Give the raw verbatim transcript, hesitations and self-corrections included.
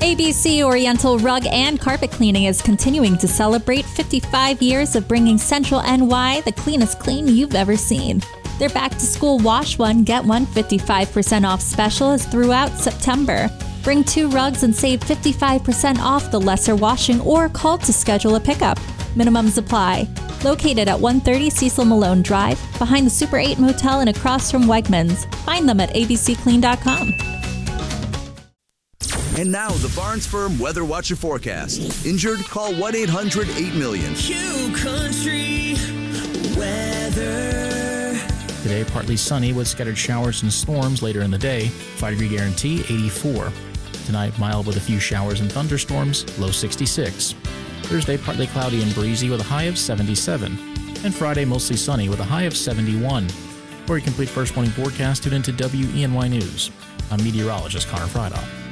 A B C Oriental Rug and Carpet Cleaning is continuing to celebrate fifty-five years of bringing Central N Y the cleanest clean you've ever seen. Their back-to-school Wash One, Get One fifty-five percent off special is throughout September. Bring two rugs and save fifty-five percent off the lesser washing or call to schedule a pickup. Minimums apply. Located at one thirty Cecil Malone Drive, behind the Super eight Motel and across from Wegmans. Find them at a b c clean dot com. And now the Barnes Firm Weather Watcher forecast. Injured? Call one eight hundred eight million. Q Country Weather. Today, partly sunny with scattered showers and storms later in the day. five degree guarantee, eighty-four. Tonight, mild with a few showers and thunderstorms, low sixty-six. Thursday, partly cloudy and breezy with a high of seventy-seven. And Friday, mostly sunny with a high of seventy-one. For a complete first morning forecast, tune into W E N Y News. I'm meteorologist Connor Friedhoff.